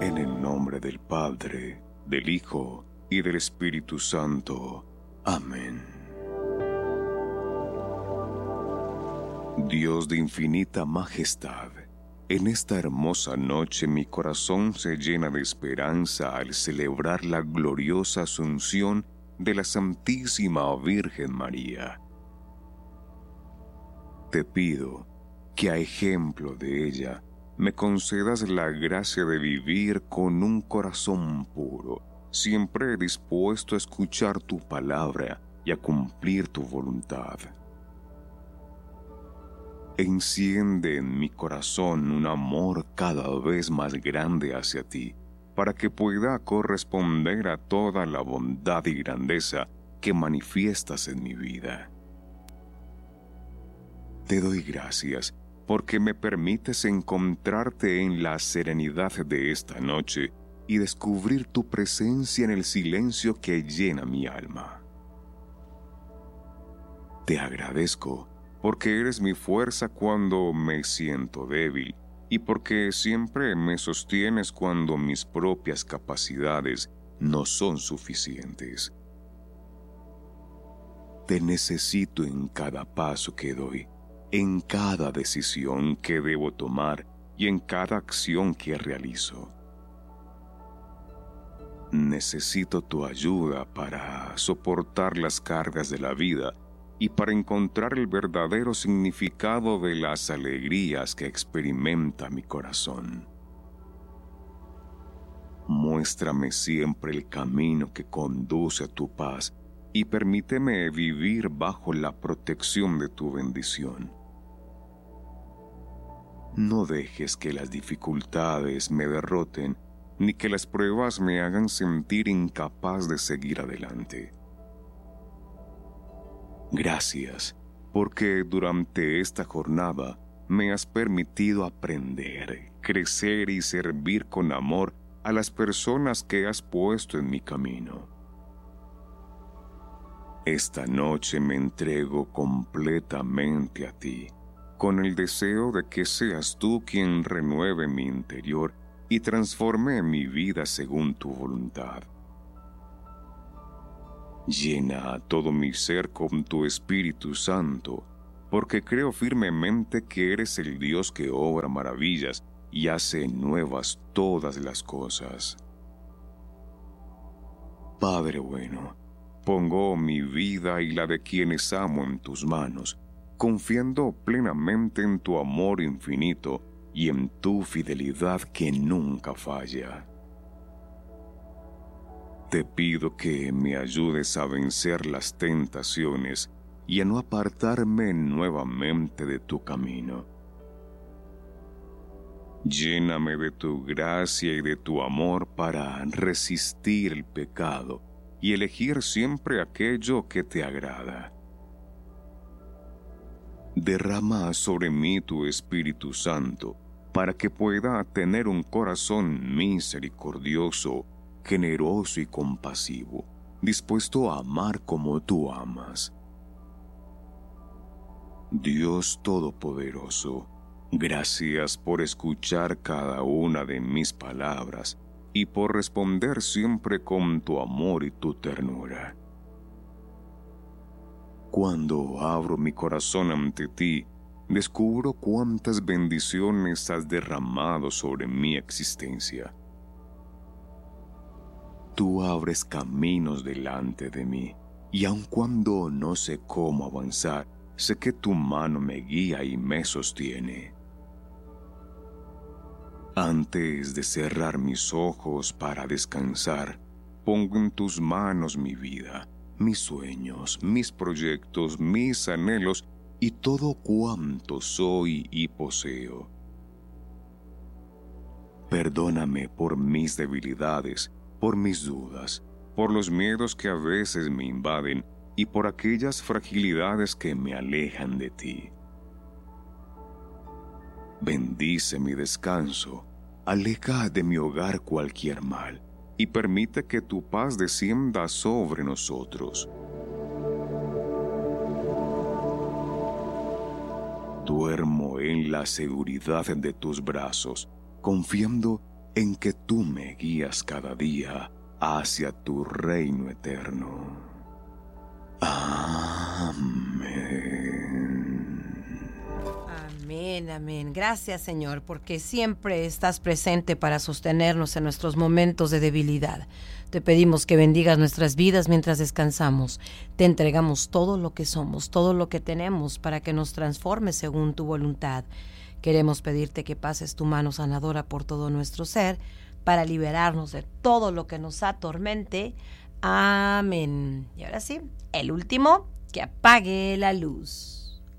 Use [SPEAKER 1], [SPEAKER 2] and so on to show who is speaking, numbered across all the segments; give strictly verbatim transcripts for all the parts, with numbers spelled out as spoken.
[SPEAKER 1] En el nombre del Padre, del Hijo y del Espíritu Santo. Amén. Dios de infinita majestad, en esta hermosa noche mi corazón se llena de esperanza al celebrar la gloriosa asunción de la Santísima Virgen María. Te pido que a ejemplo de ella me concedas la gracia de vivir con un corazón puro, siempre dispuesto a escuchar tu palabra y a cumplir tu voluntad. Enciende en mi corazón un amor cada vez más grande hacia ti, para que pueda corresponder a toda la bondad y grandeza que manifiestas en mi vida. Te doy gracias porque me permites encontrarte en la serenidad de esta noche y descubrir tu presencia en el silencio que llena mi alma. Te agradezco porque eres mi fuerza cuando me siento débil y porque siempre me sostienes cuando mis propias capacidades no son suficientes. Te necesito en cada paso que doy, en cada decisión que debo tomar y en cada acción que realizo. Necesito tu ayuda para soportar las cargas de la vida y para encontrar el verdadero significado de las alegrías que experimenta mi corazón. Muéstrame siempre el camino que conduce a tu paz y permíteme vivir bajo la protección de tu bendición. No dejes que las dificultades me derroten, ni que las pruebas me hagan sentir incapaz de seguir adelante. Gracias, porque durante esta jornada me has permitido aprender, crecer y servir con amor a las personas que has puesto en mi camino. Esta noche me entrego completamente a ti, con el deseo de que seas tú quien renueve mi interior y transforme mi vida según tu voluntad. Llena a todo mi ser con tu Espíritu Santo, porque creo firmemente que eres el Dios que obra maravillas y hace nuevas todas las cosas. Padre bueno, pongo mi vida y la de quienes amo en tus manos, confiando plenamente en tu amor infinito y en tu fidelidad que nunca falla. Te pido que me ayudes a vencer las tentaciones y a no apartarme nuevamente de tu camino. Lléname de tu gracia y de tu amor para resistir el pecado y elegir siempre aquello que te agrada. Derrama sobre mí tu Espíritu Santo para que pueda tener un corazón misericordioso, generoso y compasivo, dispuesto a amar como tú amas. Dios Todopoderoso, gracias por escuchar cada una de mis palabras y por responder siempre con tu amor y tu ternura. Cuando abro mi corazón ante ti, descubro cuántas bendiciones has derramado sobre mi existencia. Tú abres caminos delante de mí, y aun cuando no sé cómo avanzar, sé que tu mano me guía y me sostiene. Antes de cerrar mis ojos para descansar, pongo en tus manos mi vida, mis sueños, mis proyectos, mis anhelos y todo cuanto soy y poseo. Perdóname por mis debilidades, por mis dudas, por los miedos que a veces me invaden y por aquellas fragilidades que me alejan de ti. Bendice mi descanso, aleja de mi hogar cualquier mal y permite que tu paz descienda sobre nosotros. Duermo en la seguridad de tus brazos, confiando en que tú me guías cada día hacia tu reino eterno. Amén.
[SPEAKER 2] Amén, amén. Gracias, Señor, porque siempre estás presente para sostenernos en nuestros momentos de debilidad. Te pedimos que bendigas nuestras vidas mientras descansamos. Te entregamos todo lo que somos, todo lo que tenemos, para que nos transformes según tu voluntad. Queremos pedirte que pases tu mano sanadora por todo nuestro ser, para liberarnos de todo lo que nos atormente. Amén. Y ahora sí, el último, que apague la luz.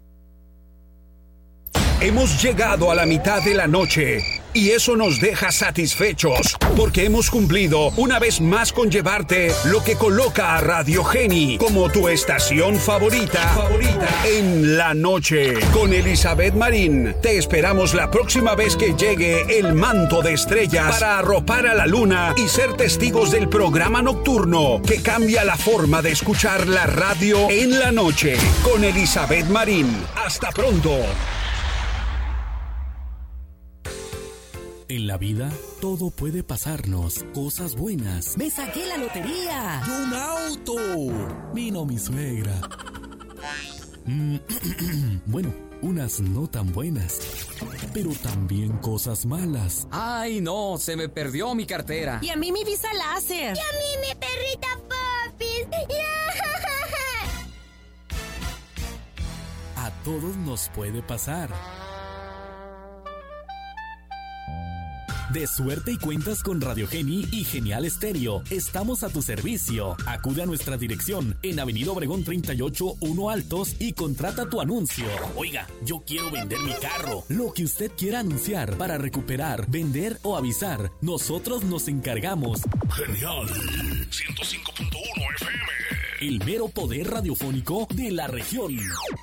[SPEAKER 3] Hemos llegado a la mitad de la noche y eso nos deja satisfechos porque hemos cumplido una vez más con llevarte lo que coloca a Radio Geni como tu estación favorita, favorita en la noche. Con Elizabeth Marín te esperamos la próxima vez que llegue el manto de estrellas para arropar a la luna y ser testigos del programa nocturno que cambia la forma de escuchar la radio en la noche. Con Elizabeth Marín. Hasta pronto.
[SPEAKER 4] En la vida, todo puede pasarnos. Cosas buenas.
[SPEAKER 5] ¡Me saqué la lotería!
[SPEAKER 4] ¡Y un auto! Vino mi suegra. Mm, bueno, unas no tan buenas. Pero también cosas malas.
[SPEAKER 6] ¡Ay, no! Se me perdió mi cartera.
[SPEAKER 5] Y a mí mi visa láser.
[SPEAKER 7] Y a mí mi perrita Popis.
[SPEAKER 4] A todos nos puede pasar. De suerte y cuentas con Radio Geni y Genial Estéreo. Estamos a tu servicio. Acude a nuestra dirección en Avenida Obregón treinta y ocho, uno Altos y contrata tu anuncio. Oiga, yo quiero vender mi carro. Lo que usted quiera anunciar para recuperar, vender o avisar, nosotros nos encargamos.
[SPEAKER 8] Genial ciento cinco punto uno F M.
[SPEAKER 4] El mero poder radiofónico de la región.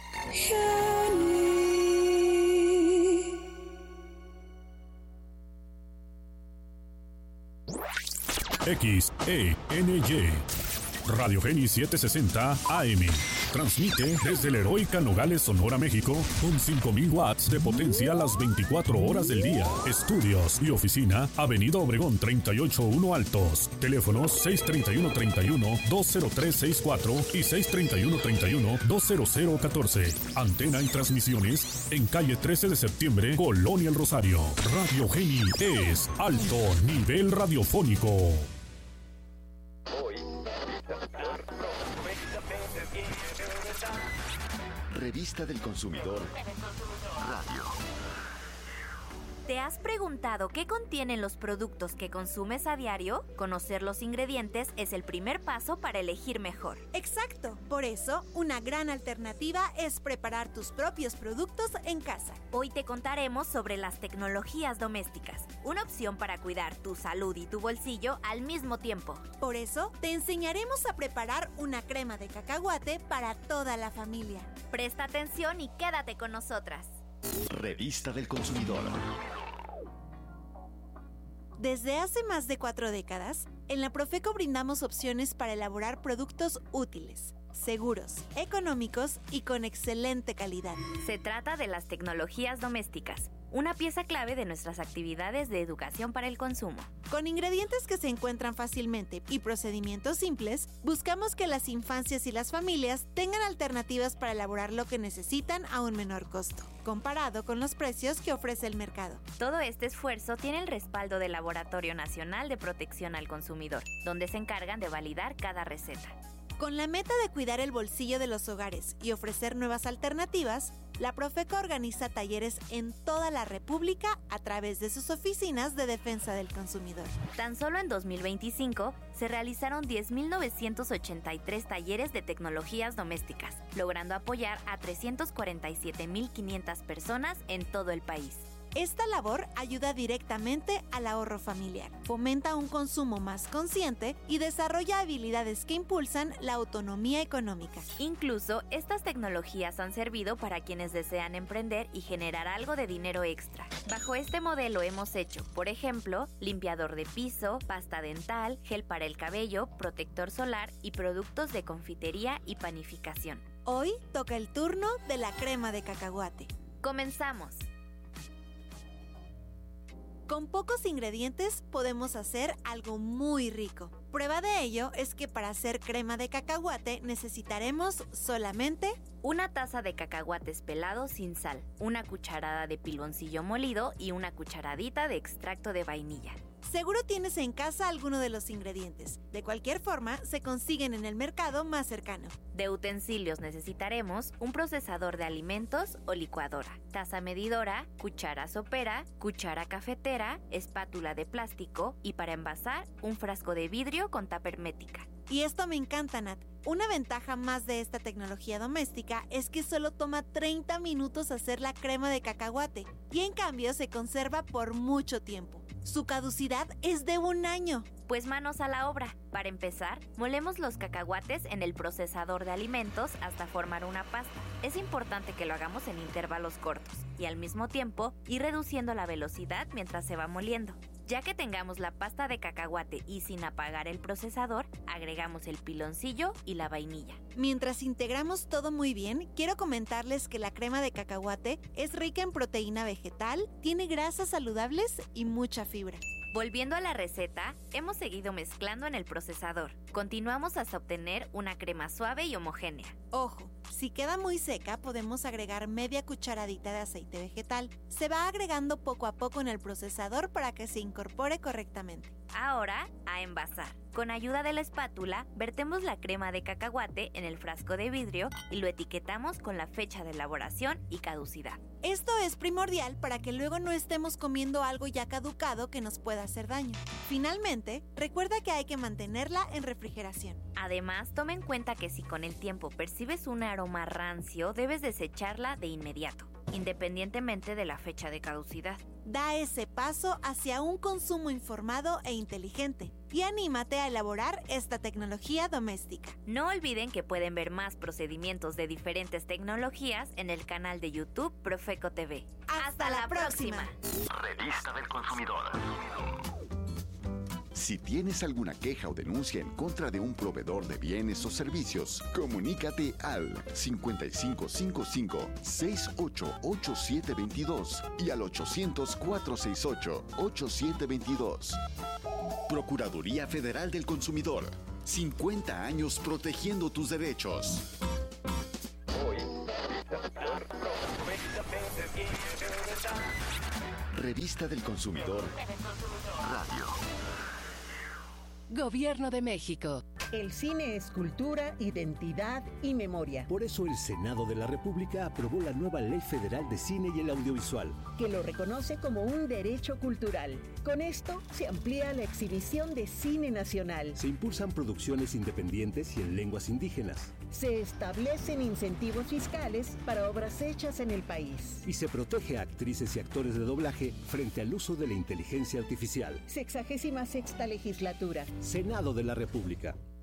[SPEAKER 8] X E N Y Radio Geni setecientos sesenta A M. Transmite desde la heroica Nogales, Sonora, México, con cinco mil watts de potencia las veinticuatro horas del día. Estudios y oficina, Avenida Obregón treinta y ocho, uno Altos. Teléfonos seis treinta y uno, treinta y uno, dos cero tres sesenta y cuatro y seis treinta y uno, treinta y uno, dos cero cero catorce. Antena y transmisiones en calle trece de septiembre, Colonia El Rosario. Radio Geni es alto nivel radiofónico.
[SPEAKER 9] Revista del Consumidor Radio.
[SPEAKER 10] ¿Te has preguntado qué contienen los productos que consumes a diario? Conocer los ingredientes es el primer paso para elegir mejor.
[SPEAKER 11] Exacto. Por eso, una gran alternativa es preparar tus propios productos en casa.
[SPEAKER 10] Hoy te contaremos sobre las tecnologías domésticas, una opción para cuidar tu salud y tu bolsillo al mismo tiempo.
[SPEAKER 11] Por eso, te enseñaremos a preparar una crema de cacahuate para toda la familia.
[SPEAKER 10] Presta atención y quédate con nosotras.
[SPEAKER 9] Revista del Consumidor.
[SPEAKER 11] Desde hace más de cuatro décadas, en la Profeco brindamos opciones para elaborar productos útiles, seguros, económicos y con excelente calidad.
[SPEAKER 10] Se trata de las tecnologías domésticas, una pieza clave de nuestras actividades de educación para el consumo.
[SPEAKER 11] Con ingredientes que se encuentran fácilmente y procedimientos simples, buscamos que las infancias y las familias tengan alternativas para elaborar lo que necesitan a un menor costo, comparado con los precios que ofrece el mercado.
[SPEAKER 10] Todo este esfuerzo tiene el respaldo del Laboratorio Nacional de Protección al Consumidor, donde se encargan de validar cada receta.
[SPEAKER 11] Con la meta de cuidar el bolsillo de los hogares y ofrecer nuevas alternativas, la Profeco organiza talleres en toda la República a través de sus oficinas de defensa del consumidor.
[SPEAKER 10] Tan solo en dos mil veinticinco se realizaron diez mil novecientos ochenta y tres talleres de tecnologías domésticas, logrando apoyar a trescientas cuarenta y siete mil quinientas personas en todo el país.
[SPEAKER 11] Esta labor ayuda directamente al ahorro familiar, fomenta un consumo más consciente y desarrolla habilidades que impulsan la autonomía económica.
[SPEAKER 10] Incluso, estas tecnologías han servido para quienes desean emprender y generar algo de dinero extra. Bajo este modelo hemos hecho, por ejemplo, limpiador de piso, pasta dental, gel para el cabello, protector solar y productos de confitería y panificación.
[SPEAKER 11] Hoy toca el turno de la crema de cacahuate.
[SPEAKER 10] ¡Comenzamos!
[SPEAKER 11] Con pocos ingredientes podemos hacer algo muy rico. Prueba de ello es que para hacer crema de cacahuate necesitaremos solamente
[SPEAKER 10] una taza de cacahuates pelados sin sal, una cucharada de piloncillo molido y una cucharadita de extracto de vainilla.
[SPEAKER 11] Seguro tienes en casa alguno de los ingredientes. De cualquier forma, se consiguen en el mercado más cercano.
[SPEAKER 10] De utensilios necesitaremos un procesador de alimentos o licuadora, taza medidora, cuchara sopera, cuchara cafetera, espátula de plástico y para envasar un frasco de vidrio con tapa hermética.
[SPEAKER 11] Y esto me encanta, Nat. Una ventaja más de esta tecnología doméstica es que solo toma treinta minutos hacer la crema de cacahuate y en cambio se conserva por mucho tiempo. Su caducidad es de un año.
[SPEAKER 10] Pues manos a la obra. Para empezar, molemos los cacahuates en el procesador de alimentos hasta formar una pasta. Es importante que lo hagamos en intervalos cortos y al mismo tiempo ir reduciendo la velocidad mientras se va moliendo. Ya que tengamos la pasta de cacahuate y sin apagar el procesador, agregamos el piloncillo y la vainilla.
[SPEAKER 11] Mientras integramos todo muy bien, quiero comentarles que la crema de cacahuate es rica en proteína vegetal, tiene grasas saludables y mucha fibra.
[SPEAKER 10] Volviendo a la receta, hemos seguido mezclando en el procesador. Continuamos hasta obtener una crema suave y homogénea.
[SPEAKER 11] Ojo, si queda muy seca, podemos agregar media cucharadita de aceite vegetal. Se va agregando poco a poco en el procesador para que se incorpore correctamente.
[SPEAKER 10] Ahora, a envasar. Con ayuda de la espátula, vertemos la crema de cacahuate en el frasco de vidrio y lo etiquetamos con la fecha de elaboración y caducidad.
[SPEAKER 11] Esto es primordial para que luego no estemos comiendo algo ya caducado que nos pueda hacer daño. Finalmente, recuerda que hay que mantenerla en refrigeración.
[SPEAKER 10] Además, toma en cuenta que si con el tiempo percibes un aroma rancio, debes desecharla de inmediato, independientemente de la fecha de caducidad.
[SPEAKER 11] Da ese paso hacia un consumo informado e inteligente y anímate a elaborar esta tecnología doméstica.
[SPEAKER 10] No olviden que pueden ver más procedimientos de diferentes tecnologías en el canal de YouTube Profeco T V.
[SPEAKER 11] ¡Hasta, Hasta la, la próxima!
[SPEAKER 9] próxima! Revista del Consumidor. Si tienes alguna queja o denuncia en contra de un proveedor de bienes o servicios, comunícate al cinco cinco cinco cinco, seis ocho ocho siete dos dos y al ochocientos, cuatrocientos sesenta y ocho, ochenta y siete veintidós. Procuraduría Federal del Consumidor. cincuenta años protegiendo tus derechos. Revista del Consumidor. Radio.
[SPEAKER 12] Gobierno de México.
[SPEAKER 13] El cine es cultura, identidad y memoria.
[SPEAKER 14] Por eso el Senado de la República aprobó la nueva Ley Federal de Cine y el Audiovisual,
[SPEAKER 13] que lo reconoce como un derecho cultural. Con esto se amplía la exhibición de cine nacional.
[SPEAKER 14] Se impulsan producciones independientes y en lenguas indígenas.
[SPEAKER 13] Se establecen incentivos fiscales para obras hechas en el país.
[SPEAKER 14] Y se protege a actrices y actores de doblaje frente al uso de la inteligencia artificial.
[SPEAKER 13] Sexagésima sexta legislatura.
[SPEAKER 14] Senado de la República.